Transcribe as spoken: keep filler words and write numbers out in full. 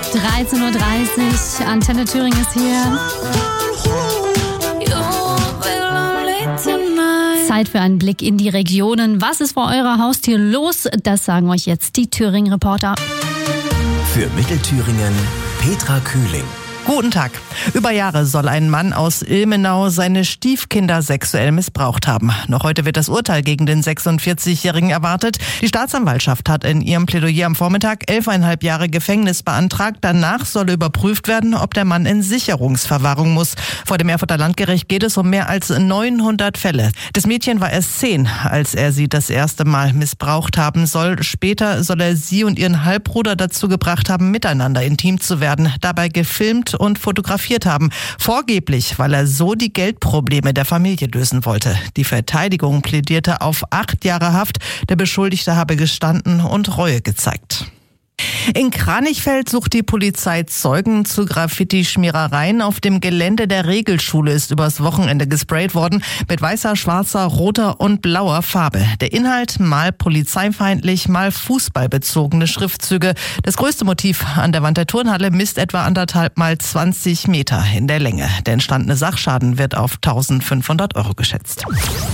dreizehn Uhr dreißig, Antenne Thüringen ist hier. Zeit für einen Blick in die Regionen. Was ist vor eurer Haustür los? Das sagen euch jetzt die Thüringen-Reporter. Für Mittelthüringen Petra Kühling. Guten Tag. Über Jahre soll ein Mann aus Ilmenau seine Stiefkinder sexuell missbraucht haben. Noch heute wird das Urteil gegen den sechsundvierzigjährigen erwartet. Die Staatsanwaltschaft hat in ihrem Plädoyer am Vormittag elfeinhalb Jahre Gefängnis beantragt. Danach soll überprüft werden, ob der Mann in Sicherungsverwahrung muss. Vor dem Erfurter Landgericht geht es um mehr als neunhundert Fälle. Das Mädchen war erst zehn, als er sie das erste Mal missbraucht haben soll. Später soll er sie und ihren Halbbruder dazu gebracht haben, miteinander intim zu werden. Dabei gefilmt und fotografiert haben. Vorgeblich, weil er so die Geldprobleme der Familie lösen wollte. Die Verteidigung plädierte auf acht Jahre Haft. Der Beschuldigte habe gestanden und Reue gezeigt. In Kranichfeld sucht die Polizei Zeugen zu Graffiti-Schmierereien. Auf dem Gelände der Regelschule ist übers Wochenende gesprayt worden mit weißer, schwarzer, roter und blauer Farbe. Der Inhalt mal polizeifeindlich, mal fußballbezogene Schriftzüge. Das größte Motiv an der Wand der Turnhalle misst etwa anderthalb mal zwanzig Meter in der Länge. Der entstandene Sachschaden wird auf eintausendfünfhundert Euro geschätzt.